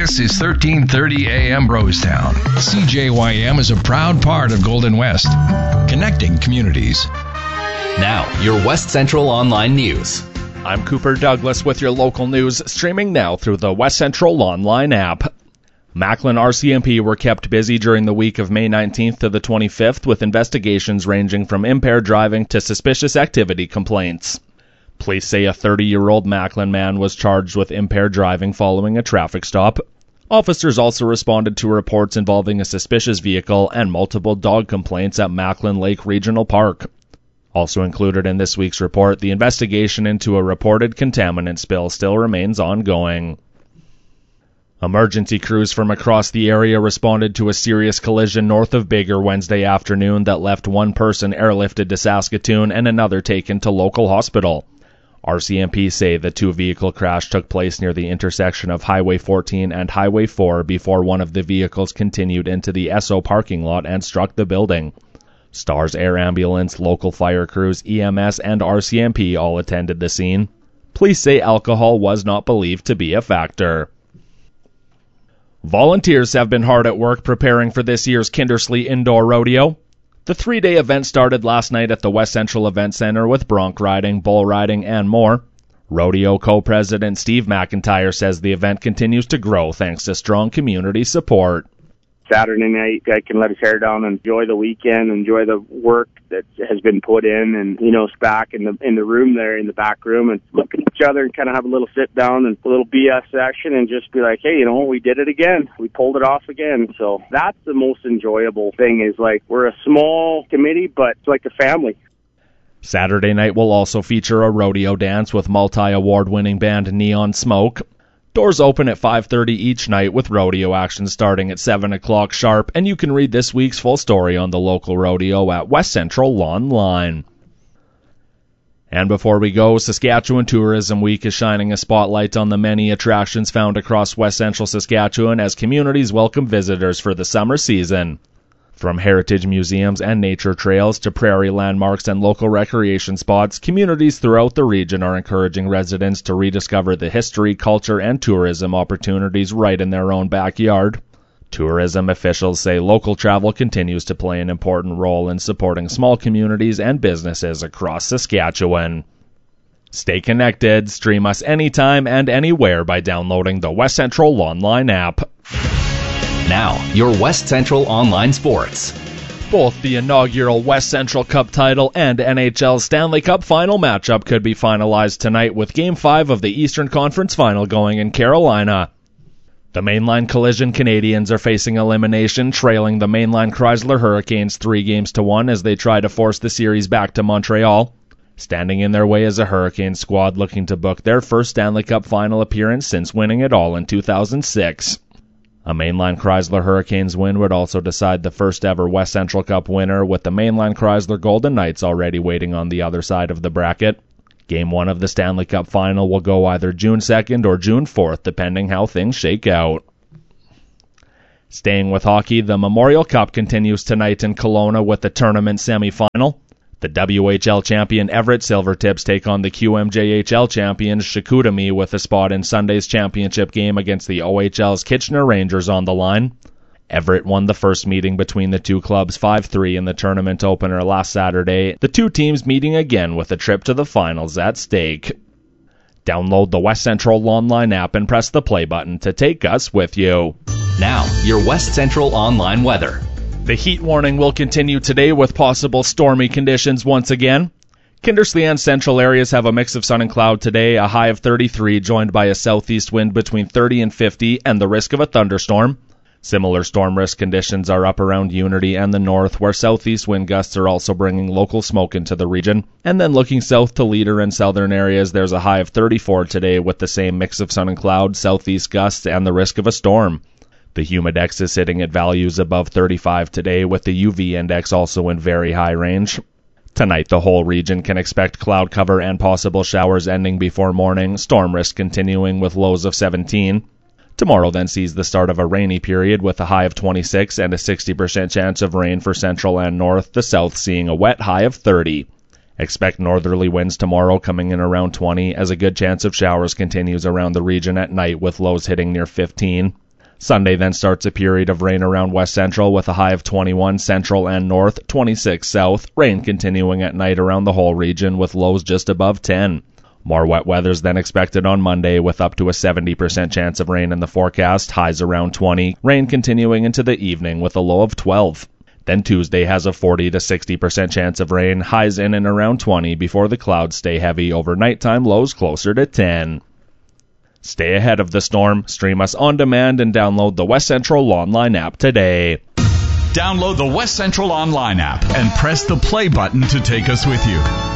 This is 1330 AM Rosetown. CJYM is a proud part of Golden West, connecting communities. Now, your West Central Online News. I'm Cooper Douglas with your local news, streaming now through the West Central Online app. Macklin RCMP were kept busy during the week of May 19th to the 25th with investigations ranging from impaired driving to suspicious activity complaints. Police say a 30-year-old Macklin man was charged with impaired driving following a traffic stop. Officers also responded to reports involving a suspicious vehicle and multiple dog complaints at Macklin Lake Regional Park. Also included in this week's report, the investigation into a reported contaminant spill still remains ongoing. Emergency crews from across the area responded to a serious collision north of Biggar Wednesday afternoon that left one person airlifted to Saskatoon and another taken to local hospital. RCMP say the two-vehicle crash took place near the intersection of Highway 14 and Highway 4 before one of the vehicles continued into the Esso parking lot and struck the building. STARS Air Ambulance, local fire crews, EMS, and RCMP all attended the scene. Police say alcohol was not believed to be a factor. Volunteers have been hard at work preparing for this year's Kindersley Indoor Rodeo. The three-day event started last night at the West Central Event Center with bronc riding, bull riding, and more. Rodeo co-president Steve McIntyre says the event continues to grow thanks to strong community support. Saturday night, I can let his hair down and enjoy the weekend, enjoy the work that has been put in, and back in the room there, in the back room, and look at each other and kind of have a little sit down and a little BS session, and just be like, hey, we did it again, we pulled it off again. So that's the most enjoyable thing. Is like we're a small committee, but it's like a family. Saturday night will also feature a rodeo dance with multi-award-winning band Neon Smoke. Doors open at 5:30 each night with rodeo action starting at 7 o'clock sharp, and you can read this week's full story on the local rodeo at West Central Online. And before we go, Saskatchewan Tourism Week is shining a spotlight on the many attractions found across West Central Saskatchewan as communities welcome visitors for the summer season. From heritage museums and nature trails to prairie landmarks and local recreation spots, communities throughout the region are encouraging residents to rediscover the history, culture, and tourism opportunities right in their own backyard. Tourism officials say local travel continues to play an important role in supporting small communities and businesses across Saskatchewan. Stay connected, stream us anytime and anywhere by downloading the West Central Online app. Now, your West Central Online Sports. Both the inaugural West Central Cup title and NHL's Stanley Cup final matchup could be finalized tonight with Game 5 of the Eastern Conference Final going in Carolina. The Mainline Collision Canadians are facing elimination, trailing the Mainline Chrysler Hurricanes 3-1 as they try to force the series back to Montreal. Standing in their way is a Hurricane squad looking to book their first Stanley Cup final appearance since winning it all in 2006. A Mainline Chrysler Hurricanes win would also decide the first ever West Central Cup winner, with the Mainline Chrysler Golden Knights already waiting on the other side of the bracket. Game 1 of the Stanley Cup final will go either June 2nd or June 4th, depending how things shake out. Staying with hockey, the Memorial Cup continues tonight in Kelowna with the tournament semifinal. The WHL champion Everett Silvertips take on the QMJHL champions Chicoutimi with a spot in Sunday's championship game against the OHL's Kitchener Rangers on the line. Everett won the first meeting between the two clubs 5-3 in the tournament opener last Saturday, the two teams meeting again with a trip to the finals at stake. Download the West Central Online app and press the play button to take us with you. Now, your West Central Online weather. The heat warning will continue today with possible stormy conditions once again. Kindersley and central areas have a mix of sun and cloud today, a high of 33, joined by a southeast wind between 30 and 50, and the risk of a thunderstorm. Similar storm risk conditions are up around Unity and the north, where southeast wind gusts are also bringing local smoke into the region. And then looking south to Leader and southern areas, there's a high of 34 today with the same mix of sun and cloud, southeast gusts, and the risk of a storm. The humidex is sitting at values above 35 today, with the UV index also in very high range. Tonight, the whole region can expect cloud cover and possible showers ending before morning, storm risk continuing with lows of 17. Tomorrow then sees the start of a rainy period with a high of 26 and a 60% chance of rain for central and north, the south seeing a wet high of 30. Expect northerly winds tomorrow coming in around 20 as a good chance of showers continues around the region at night with lows hitting near 15. Sunday then starts a period of rain around west central with a high of 21 central and north, 26 south, rain continuing at night around the whole region with lows just above 10. More wet weather's then expected on Monday with up to a 70% chance of rain in the forecast, highs around 20, rain continuing into the evening with a low of 12. Then Tuesday has a 40 to 60% chance of rain, highs in and around 20 before the clouds stay heavy over nighttime, lows closer to 10. Stay ahead of the storm, stream us on demand, and download the West Central Online app today. Download the West Central Online app and press the play button to take us with you.